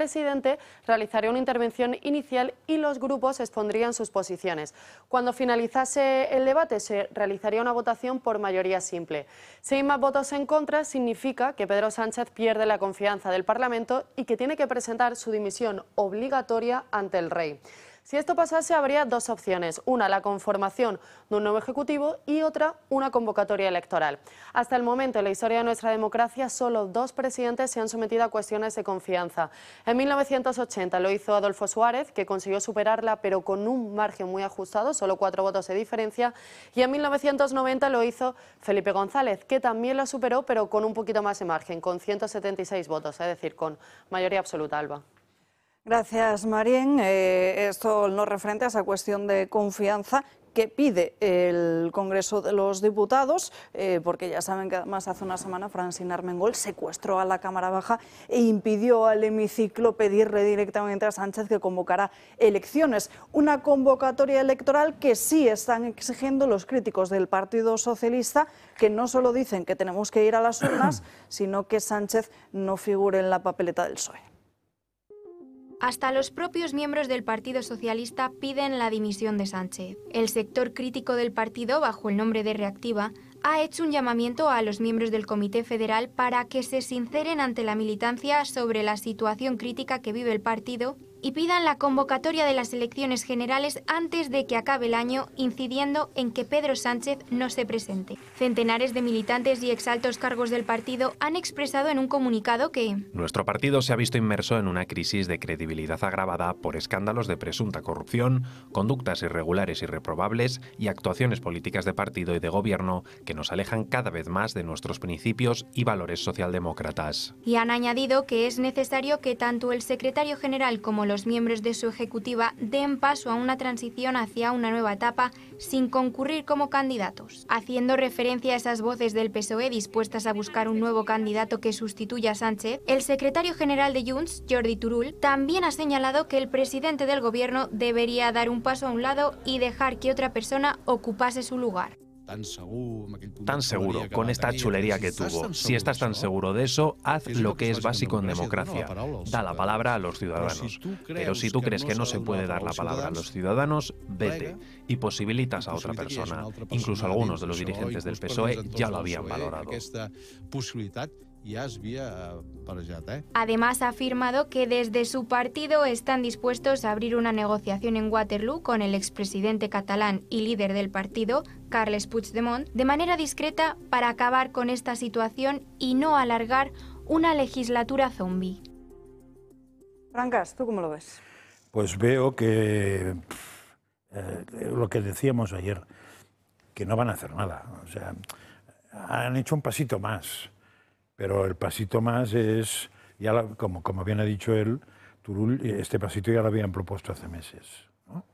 presidente realizaría una intervención inicial y los grupos expondrían sus posiciones. Cuando finalizase el debate se realizaría una votación por mayoría simple. Si hay más votos en contra, significa que Pedro Sánchez pierde la confianza del Parlamento y que tiene que presentar su dimisión obligatoria ante el rey. Si esto pasase, habría dos opciones: una, la conformación de un nuevo Ejecutivo, y otra, una convocatoria electoral. Hasta el momento, en la historia de nuestra democracia, solo dos presidentes se han sometido a cuestiones de confianza. En 1980 lo hizo Adolfo Suárez, que consiguió superarla, pero con un margen muy ajustado, solo 4 votos de diferencia, y en 1990 lo hizo Felipe González, que también la superó, pero con un poquito más de margen, con 176 votos, es decir, con mayoría absoluta. Alba. Gracias, Marien. Esto no referente a esa cuestión de confianza que pide el Congreso de los Diputados, porque ya saben que además hace una semana Francina Armengol secuestró a la Cámara Baja e impidió al hemiciclo pedirle directamente a Sánchez que convocara elecciones. Una convocatoria electoral que sí están exigiendo los críticos del Partido Socialista, que no solo dicen que tenemos que ir a las urnas, sino que Sánchez no figure en la papeleta del PSOE. Hasta los propios miembros del Partido Socialista piden la dimisión de Sánchez. El sector crítico del partido, bajo el nombre de Reactiva, ha hecho un llamamiento a los miembros del Comité Federal para que se sinceren ante la militancia sobre la situación crítica que vive el partido y pidan la convocatoria de las elecciones generales antes de que acabe el año, incidiendo en que Pedro Sánchez no se presente. Centenares de militantes y exaltos cargos del partido han expresado en un comunicado que nuestro partido se ha visto inmerso en una crisis de credibilidad agravada por escándalos de presunta corrupción, conductas irregulares y reprobables y actuaciones políticas de partido y de gobierno que nos alejan cada vez más de nuestros principios y valores socialdemócratas. Y han añadido que es necesario que tanto el secretario general como los miembros de su ejecutiva den paso a una transición hacia una nueva etapa sin concurrir como candidatos. Haciendo referencia a esas voces del PSOE dispuestas a buscar un nuevo candidato que sustituya a Sánchez, el secretario general de Junts, Jordi Turull, también ha señalado que el presidente del gobierno debería dar un paso a un lado y dejar que otra persona ocupase su lugar. Tan seguro, con esta chulería que tuvo. Si estás tan seguro de eso, haz lo que es básico en democracia. Da la palabra a los ciudadanos. Pero si tú crees que no se puede dar la palabra a los ciudadanos, vete y posibilitas a otra persona. Incluso algunos de los dirigentes del PSOE ya lo habían valorado. Además, ha afirmado que desde su partido están dispuestos a abrir una negociación en Waterloo con el expresidente catalán y líder del partido, Carles Puigdemont, de manera discreta para acabar con esta situación y no alargar una legislatura zombie. Francas, ¿tú cómo lo ves? Pues veo que lo que decíamos ayer, que no van a hacer nada. O sea, han hecho un pasito más. Pero el pasito más es, ya como bien ha dicho él, Turull, este pasito ya lo habían propuesto hace meses, ¿no?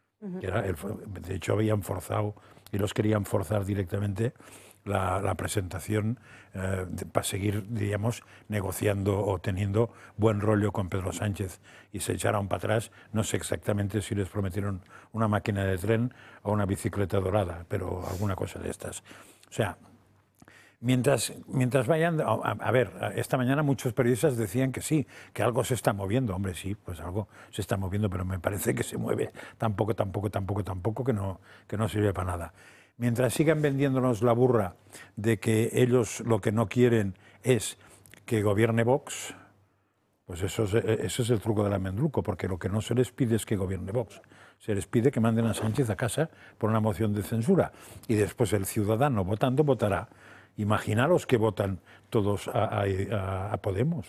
De hecho, habían forzado, y los querían forzar directamente, la presentación para seguir, diríamos, negociando o teniendo buen rollo con Pedro Sánchez, y se echaron para atrás. No sé exactamente si les prometieron una máquina de tren o una bicicleta dorada, pero alguna cosa de estas. O sea, mientras vayan... A ver, esta mañana muchos periodistas decían que sí, que algo se está moviendo. Hombre, sí, pues algo se está moviendo, pero me parece que se mueve tampoco, que no sirve para nada. Mientras sigan vendiéndonos la burra de que ellos lo que no quieren es que gobierne Vox, pues eso es el truco del almendruco, porque lo que no se les pide es que gobierne Vox. Se les pide que manden a Sánchez a casa por una moción de censura, y después el ciudadano votando votará. Imaginaros que votan todos a Podemos.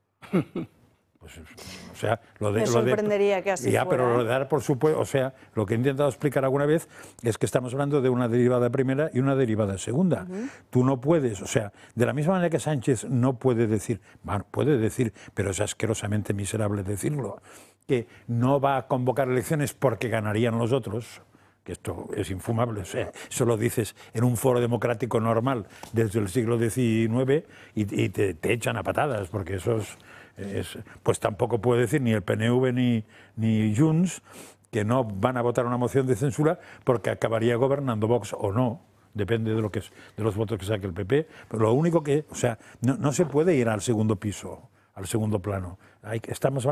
Pues, o sea, me sorprendería que así fuera. Pero lo de dar por supuesto, o sea, lo que he intentado explicar alguna vez es que estamos hablando de una derivada primera y una derivada segunda. Tú no puedes, o sea, de la misma manera que Sánchez no puede decir, bueno, puede decir, pero es asquerosamente miserable decirlo, que no va a convocar elecciones porque ganarían los otros, que esto es infumable. O sea, eso lo dices en un foro democrático normal desde el siglo XIX y te echan a patadas, porque eso pues tampoco puede decir ni el PNV ni Junts que no van a votar una moción de censura porque acabaría gobernando Vox o no. Depende de los votos que saque el PP. Pero lo único que, o sea, no se puede ir al segundo piso, al segundo plano. Estamos